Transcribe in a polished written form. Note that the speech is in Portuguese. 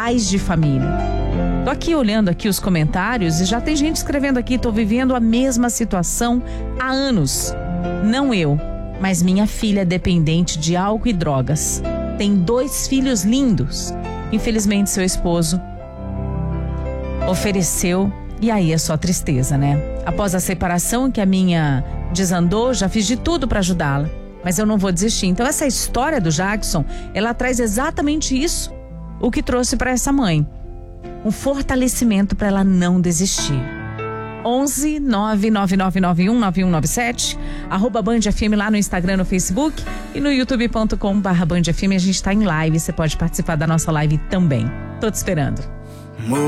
pais de família. Tô aqui olhando aqui os comentários e já tem gente escrevendo aqui: tô vivendo a mesma situação há anos. Não eu, mas minha filha é dependente de álcool e drogas. Tem 2 filhos lindos. Infelizmente seu esposo ofereceu, e aí é só tristeza, né? Após a separação que a minha desandou, já fiz de tudo para ajudá-la, mas eu não vou desistir. Então essa história do Jackson, ela traz exatamente isso, o que trouxe para essa mãe, um fortalecimento para ela não desistir. 11 99991 9197, @Band FM lá no Instagram, no Facebook e no youtube.com/Band FM. A gente tá em live, você pode participar da nossa live também. Tô te esperando.